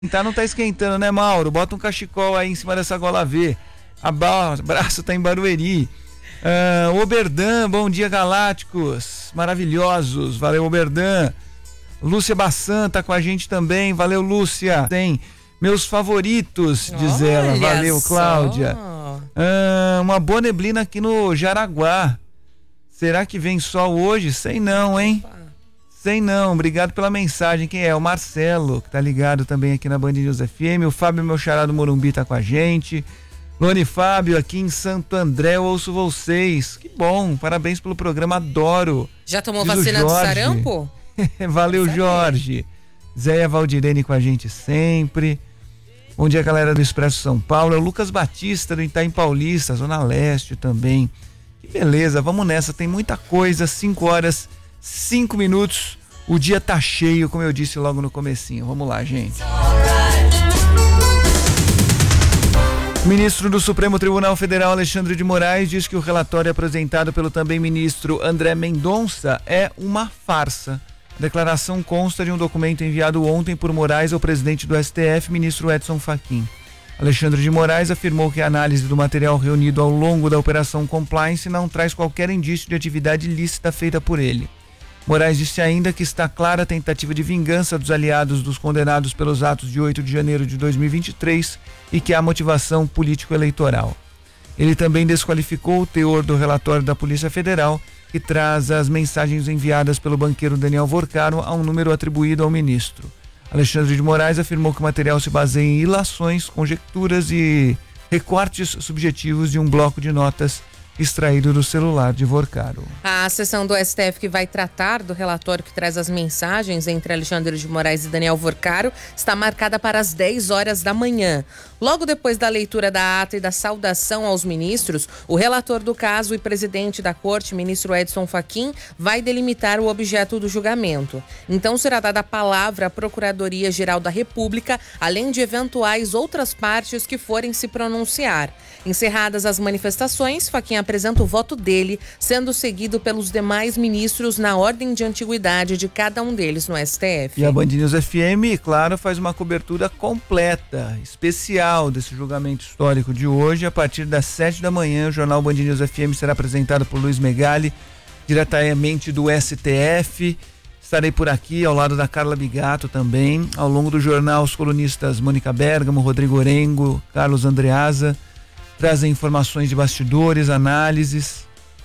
Não tá esquentando, né, Mauro? Bota um cachecol aí em cima dessa gola V. Abraço, tá em Barueri. Oberdan, bom dia, galácticos. Maravilhosos, valeu, Oberdan. Lúcia Bassan tá com a gente também, valeu, Lúcia. Tem meus favoritos, diz ela, valeu, Cláudia. Uma boa neblina aqui no Jaraguá. Será que vem sol hoje? Sei não, hein? Sei não, obrigado pela mensagem. Quem é? O Marcelo, que tá ligado também aqui na Band News FM. O Fábio, meu xará do Morumbi, tá com a gente. Lone Fábio, aqui em Santo André, eu ouço vocês. Que bom, parabéns pelo programa, adoro. Já tomou vacina do sarampo? Valeu, Jorge. Zéia Valdirene com a gente sempre. Bom dia, galera do Expresso São Paulo. É o Lucas Batista do Itaim Paulista, Zona Leste também. Que beleza, vamos nessa, tem muita coisa. 5:05. O dia tá cheio, como eu disse logo no comecinho. Vamos lá, gente. O ministro do Supremo Tribunal Federal, Alexandre de Moraes, diz que o relatório apresentado pelo também ministro André Mendonça é uma farsa. A declaração consta de um documento enviado ontem por Moraes ao presidente do STF, ministro Edson Fachin. Alexandre de Moraes afirmou que a análise do material reunido ao longo da Operação Compliance não traz qualquer indício de atividade ilícita feita por ele. Moraes disse ainda que está clara a tentativa de vingança dos aliados dos condenados pelos atos de 8 de janeiro de 2023 e que há motivação político-eleitoral. Ele também desqualificou o teor do relatório da Polícia Federal, que traz as mensagens enviadas pelo banqueiro Daniel Vorcaro a um número atribuído ao ministro. Alexandre de Moraes afirmou que o material se baseia em ilações, conjecturas e recortes subjetivos de um bloco de notas extraído do celular de Vorcaro. A sessão do STF que vai tratar do relatório que traz as mensagens entre Alexandre de Moraes e Daniel Vorcaro está marcada para as 10 horas da manhã. Logo depois da leitura da ata e da saudação aos ministros, o relator do caso e presidente da corte, ministro Edson Fachin, vai delimitar o objeto do julgamento. Então será dada a palavra à Procuradoria-Geral da República, além de eventuais outras partes que forem se pronunciar. Encerradas as manifestações, Fachin apresenta o voto dele, sendo seguido pelos demais ministros na ordem de antiguidade de cada um deles no STF. E a Band News FM, claro, faz uma cobertura completa, especial desse julgamento histórico de hoje. A partir das 7 da manhã, o jornal Band News FM será apresentado por Luiz Megali, diretamente do STF. Estarei por aqui ao lado da Carla Bigato também. Ao longo do jornal, os colunistas Mônica Bergamo, Rodrigo Orengo, Carlos Andreasa trazem informações de bastidores, análises.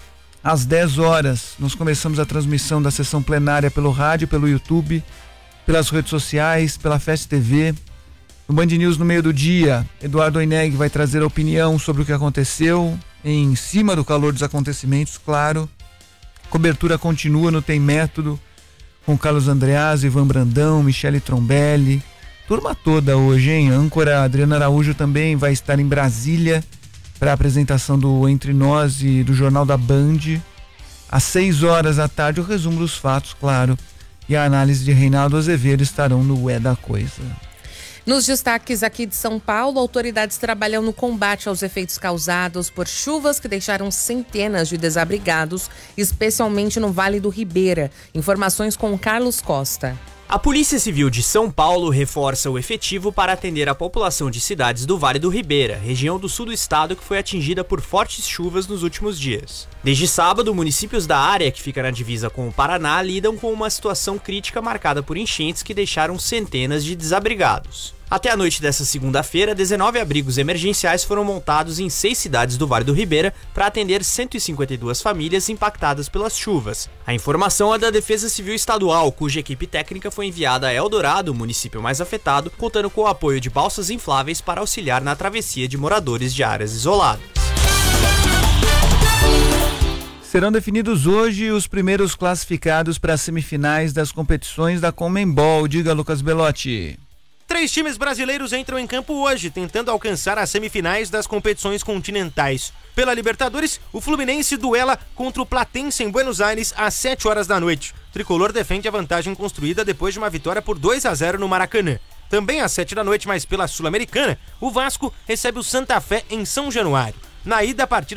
Às 10 horas, nós começamos a transmissão da sessão plenária pelo rádio, pelo YouTube, pelas redes sociais, pela Fest TV. No Band News, no meio do dia, Eduardo Oineg vai trazer a opinião sobre o que aconteceu, em cima do calor dos acontecimentos, claro. Cobertura continua no Tem Método, com Carlos Andreasa, Ivan Brandão, Michele Trombelli. Turma toda hoje, hein? A âncora Adriana Araújo também vai estar em Brasília para a apresentação do Entre Nós e do Jornal da Band. Às 6 horas da tarde, o resumo dos fatos, claro, e a análise de Reinaldo Azevedo estarão no É da Coisa. Nos destaques aqui de São Paulo, autoridades trabalham no combate aos efeitos causados por chuvas que deixaram centenas de desabrigados, especialmente no Vale do Ribeira. Informações com Carlos Costa. A Polícia Civil de São Paulo reforça o efetivo para atender a população de cidades do Vale do Ribeira, região do sul do estado que foi atingida por fortes chuvas nos últimos dias. Desde sábado, municípios da área, que fica na divisa com o Paraná, lidam com uma situação crítica marcada por enchentes que deixaram centenas de desabrigados. Até a noite desta segunda-feira, 19 abrigos emergenciais foram montados em 6 cidades do Vale do Ribeira para atender 152 famílias impactadas pelas chuvas. A informação é da Defesa Civil Estadual, cuja equipe técnica foi enviada a Eldorado, o município mais afetado, contando com o apoio de balsas infláveis para auxiliar na travessia de moradores de áreas isoladas. Serão definidos hoje os primeiros classificados para as semifinais das competições da Conmebol. Diga, Lucas Belotti. 3 times brasileiros entram em campo hoje, tentando alcançar as semifinais das competições continentais. Pela Libertadores, o Fluminense duela contra o Platense em Buenos Aires às 7 horas da noite. O tricolor defende a vantagem construída depois de uma vitória por 2-0 no Maracanã. Também às 7 da noite, mas pela Sul-Americana, o Vasco recebe o Santa Fé em São Januário. Na ida, a partida